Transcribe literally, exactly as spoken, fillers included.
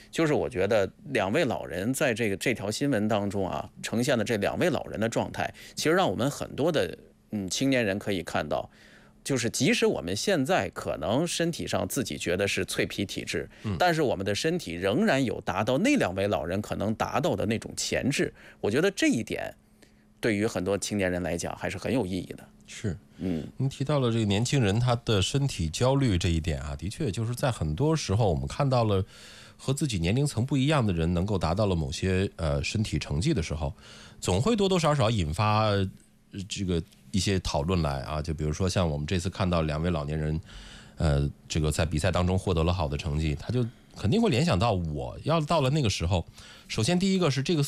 就是我觉得两位老人在这个这条新闻当中啊，呈现的这两位老人的状态，其实让我们很多的嗯青年人可以看到。就是即使我们现在可能身体上自己觉得是脆皮体质，但是我们的身体仍然有达到那两位老人可能达到的那种潜质。我觉得这一点对于很多青年人来讲还是很有意义的。 是， 嗯， 您提到了这个年轻人他的身体焦虑这一点啊，的确就是在很多时候我们看到了和自己年龄层不一样的人能够达到了某些呃身体成绩的时候，总会多多少少引发这个一些讨论来啊，就比如说像我们这次看到两位老年人，呃，这个在比赛当中获得了好的成绩，他就肯定会联想到我要到了那个时候，首先第一个是这个